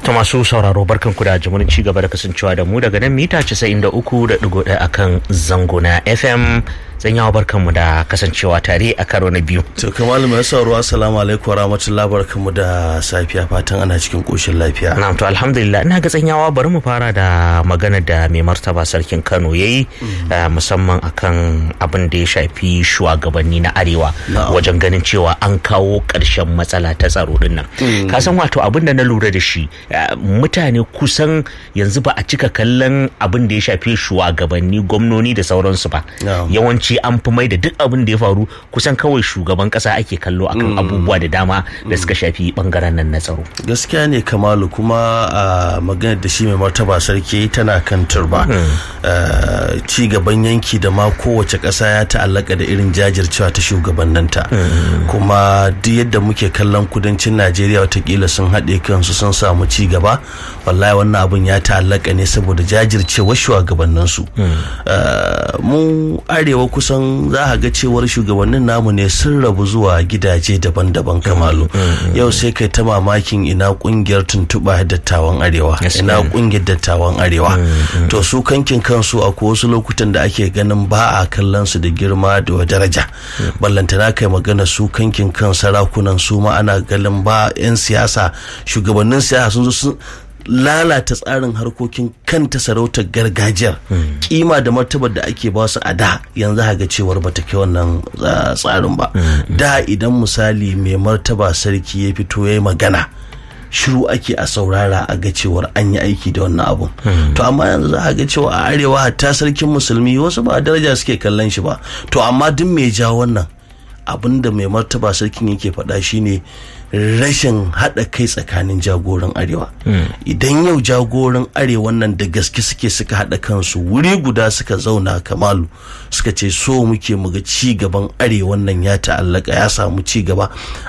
ta masu sauraro barkanku da jimurin ci gaba da kasancewa da mu daga nan mita 93.1 akan zango na FM. Zanyawa barkanmu da kasancewa tare a karo na biyu. To Kamalu mai sauraro assalamu alaikum wa rahmatullahi, barkanmu da safiya, fatan ana cikin koshin lafiya. Na'am, to alhamdulillah. Ina ga Zanyawa bari mu fara da magana da mai martaba sarkin Kano yayi musamman akan abin da ya shafi shugabanni na arewa wajen ganin cewa an kawo ƙarshen matsala ta tsaro din nan. Ka san wato abin da na lura da shi, mutane kusan yanzu ba a cika kallon abin da ya shafi shugabanni, gwamnoni da sauransu ba. Yawanci an fi mai da duk abin da ya faru kusan kawai shugaban kasa ake kallo akan abubuwa da dama da suka shafi bangaren nan na tsaro. Gaskiya ne Kamalu, kuma a maganar da shi mai martaba sarki tana kan turba. Ci gaban yanki da ma kowace kasa ya ta'allaka da irin jajircewa ta shugabanninta. Kuma duk yadda muke kallon kudancin Najeriya watakila sun haɗe kansu sun samu ci gaba, wallahi wannan abun ya ta'allaka ne saboda jajircewar shugabanninsu. Mu arewa kusan za a ga cewar shugabannin namu ne sun rabu zuwa gidaje daban-daban Kamalu. Yau sai kai ta mamakin ina kungiyar tuntuɓa dattawan arewa, ina kungiyar dattawan arewa. To su kankin kansu akwai wasu lokutan da ake ganin ba a kallon su da girma da daraja. Ballantana kai magana su kankin kan sarakunan su ma ana ganin ba 'yan siyasa, shugabannin siyasa sun zo sun lalata tsarin harkokin kanta sarautar gargajiyar. Kima da martabar da ake ba su a da yanzu haga cewar bata kai wannan tsarin ba. Da idan misali mai martaba sarki ya fito yayi magana, shiru ake a saurara a ga cewar an yi aiki da wannan abun. To amma yanzu za a ga cewa a arewa hatta sarkin musulmi wasu ba daraja suke kallon shi ba. To amma duk mai ja wannan abinda mai martaba sarkin yake faɗa shine rashin haɗa kai tsakanin jagoran arewa. Idan yau jagoran arewan nan da gaske suka haɗa kansu wuri guda suka zauna Kamalu suka ce so muke muga ci gaban arewan nan ya ta'allaka ya samu ci gaba